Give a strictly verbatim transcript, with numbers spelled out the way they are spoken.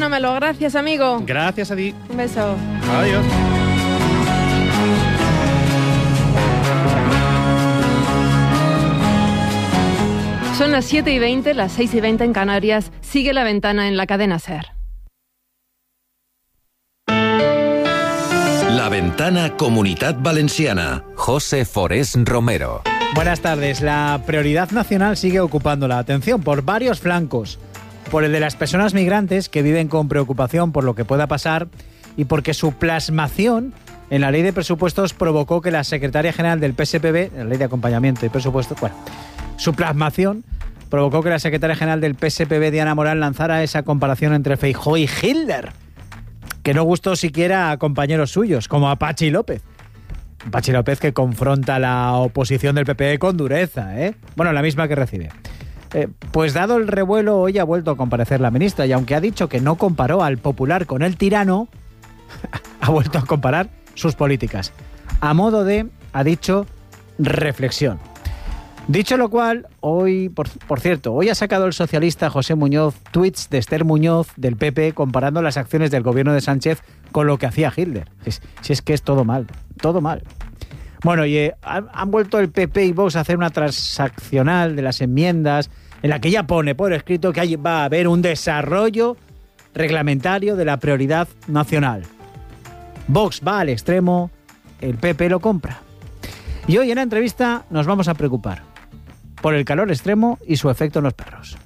perdónamelo. Gracias, amigo. Gracias a ti. Un beso. Adiós. Son las siete y veinte, las seis y veinte en Canarias. Sigue La Ventana en la cadena SER. La Ventana Comunitat Valenciana. José Forés Romero. Buenas tardes. La prioridad nacional sigue ocupando la atención por varios flancos. Por el de las personas migrantes que viven con preocupación por lo que pueda pasar y porque su plasmación en la ley de presupuestos provocó que la secretaria general del P S P B, la ley de acompañamiento y presupuestos, bueno, su plasmación provocó que la secretaria general del P S P B, Diana Morán, lanzara esa comparación entre Feijóo y Hitler, que no gustó siquiera a compañeros suyos, como a Pachi López. Pachi López, que confronta a la oposición del P P con dureza, ¿eh? Bueno, la misma que recibe. Eh, pues dado el revuelo, hoy ha vuelto a comparecer la ministra, y aunque ha dicho que no comparó al popular con el tirano, ha vuelto a comparar sus políticas. A modo de, ha dicho, reflexión. Dicho lo cual, hoy, por, por cierto, hoy ha sacado el socialista José Muñoz tweets de Esther Muñoz del P P comparando las acciones del gobierno de Sánchez con lo que hacía Hitler. Si es, si es que es todo mal, todo mal. Bueno, y eh, han, han vuelto el P P y Vox a hacer una transaccional de las enmiendas en la que ya pone por escrito que hay, va a haber un desarrollo reglamentario de la prioridad nacional. Vox va al extremo, el P P lo compra. Y hoy en la entrevista nos vamos a preocupar por el calor extremo y su efecto en los perros.